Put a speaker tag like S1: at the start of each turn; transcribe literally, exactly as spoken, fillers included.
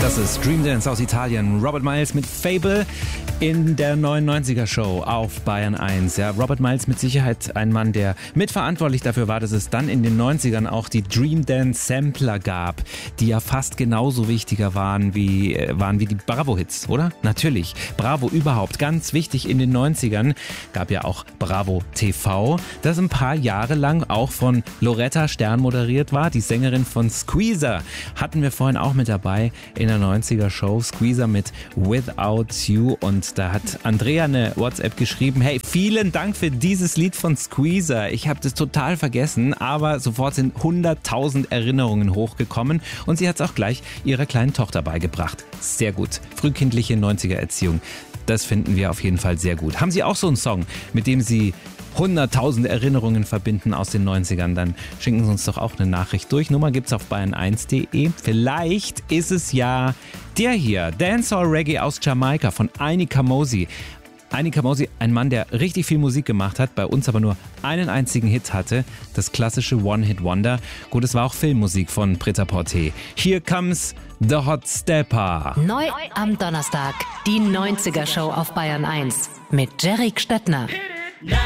S1: Das ist Dream Dance aus Italien. Robert Miles mit Fable in der neunundneunziger Show auf Bayern eins. Ja, Robert Miles mit Sicherheit ein Mann, der mitverantwortlich dafür war, dass es dann in den neunzigern auch die Dream Dance Sampler gab, die ja fast genauso wichtiger waren wie, waren wie die Bravo-Hits, oder? Natürlich. Bravo überhaupt. Ganz wichtig in den neunzigern. Gab ja auch Bravo T V, das ein paar Jahre lang auch von Loretta Stern moderiert war. Die Sängerin von Squeezer hatten wir vorhin auch mit dabei in der neunziger Show. Squeezer mit Without You. Und da hat Andrea eine WhatsApp geschrieben: Hey, vielen Dank für dieses Lied von Squeezer. Ich habe das total vergessen, aber sofort sind hunderttausend Erinnerungen hochgekommen und sie hat es auch gleich ihrer kleinen Tochter beigebracht. Sehr gut. Frühkindliche neunziger Erziehung. Das finden wir auf jeden Fall sehr gut. Haben Sie auch so einen Song, mit dem Sie hunderttausend Erinnerungen verbinden aus den neunzigern, dann schicken Sie uns doch auch eine Nachricht durch. Nummer gibt's auf bayern eins punkt de. Vielleicht ist es ja der hier, Dancehall Reggae aus Jamaika von Aini Kamosi. Aini Kamosi, ein Mann, der richtig viel Musik gemacht hat, bei uns aber nur einen einzigen Hit hatte, das klassische One-Hit-Wonder. Gut, es war auch Filmmusik von Prêt-à-Porter. Here comes the Hot Stepper.
S2: Neu am Donnerstag, die neunziger Show auf Bayern eins mit Jerry Stettner.